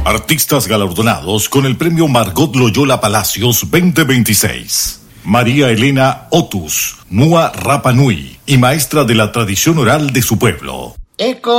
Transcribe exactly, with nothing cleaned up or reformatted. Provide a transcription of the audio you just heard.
Artistas galardonados con el premio Margot Loyola Palacios veinte veintiséis. María Elena Otus, Mua Rapa Nui y maestra de la tradición oral de su pueblo. Eco.